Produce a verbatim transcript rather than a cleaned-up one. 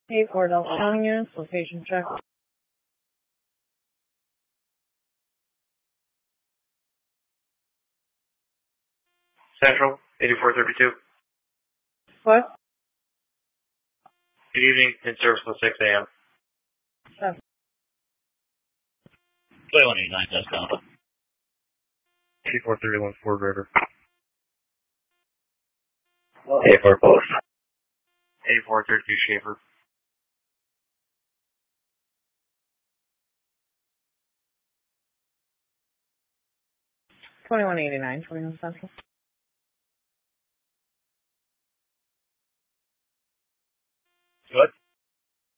eight four Delta County units, location check. Central, eighty-four thirty-two. What? Good evening, in service till six a.m. twenty-one eighty-nine, that's down. eighty-four thirty-one, Ford River. eighty-four Post. eighty-four thirty-two, Schaefer. twenty-one eighty-nine, twenty-one Central.